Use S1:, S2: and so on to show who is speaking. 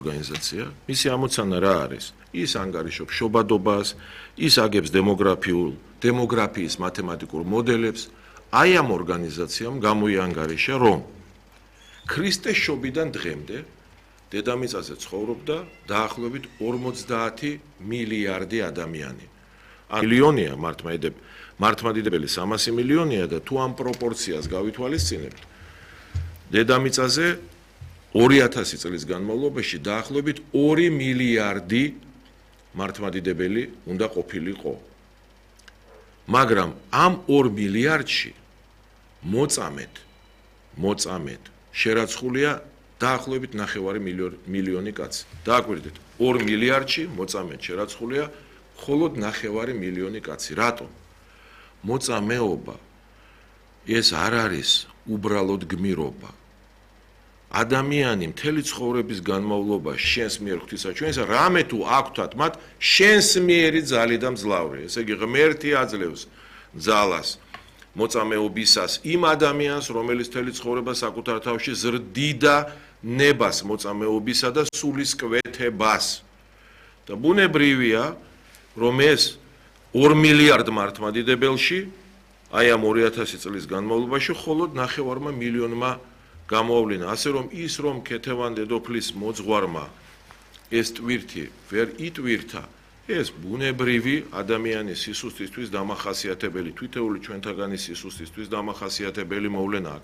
S1: ორგანიზაცია, მისი ამოცანა რა არის? ის ანგარიშობს შობადობას, ის აგებს დემოგრაფიის მათემატიკურ მოდელებს. აი ამ ორგანიზაციამ გამოიანგარიშა, რომ ქრისტეს შობიდან დღემდე დედამიწაზე ცხოვრობდა დაახლოებით 50 მილიარდი ადამიანი. მილიონია მართლმადიდებელი 300 მილიონია და თუ ამ პროპორციას გავითვალისწინებთ, დედამიწაზე 2000 წლის განმავლობაში დაახლოებით 2 მილიარდი მართლმადიდებელი უნდა ყოფილიყო. მაგრამ ამ 2 მილიარდში მოწამედ შერაცხულია დაახლოებით 9 მილიონი კაცი. დააკვირდით, 2 მილიარდში მოწამედ შერაცხულია მხოლოდ 9 მილიონი კაცი. რატომ? მოწამეობა ეს არ არის უბრალოდ გმირობა. ადამიანი მთელი ცხოვრების განმავლობაში შენს მიერ ღვთისაჩვენეს რამე თუ აქვთათ მათ შენს მიერი ძალი და მძლავრი. ესე იგი ღმერთი აძლევს ძალას მოწამეობისას იმ ადამიანს, რომელიც მთელი ცხოვრება საკუთარ თავში ზრდიდა ნებას მოწამეობისა და სულის კვეთებას. და ბუნებრივია, რომ ეს 2 მილიარდ მართლმადიდებელში აი ამ 2000 წლის განმავლობაში მხოლოდ 9 მილიონმა გამოავლინა. ასე რომ ის რომ ქეთევან დედოფლის მოძღვარმა ეს ტვირთი ვერ იტვირთა, ეს ბუნებრივი ადამიანის სისუსტისთვის დამახასიათებელი, თვითეული ჩვენთაგანი სისუსტისთვის დამახასიათებელი მოვლენაა.